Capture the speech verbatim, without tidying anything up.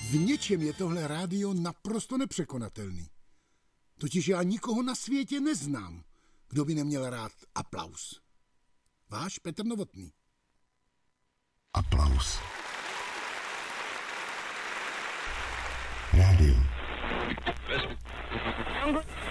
V něčem je tohle rádio naprosto nepřekonatelný. Totiž já nikoho na světě neznám, kdo by neměl rád aplaus. Váš Petr Novotný. Aplaus. Rádio.